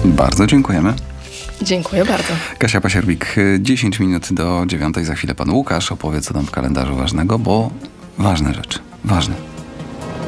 Bardzo dziękujemy. Dziękuję bardzo. Kasia Pasierbik, 10 minut do 9. Za chwilę pan Łukasz opowie, co tam w kalendarzu ważnego, bo ważne rzeczy. Ważne.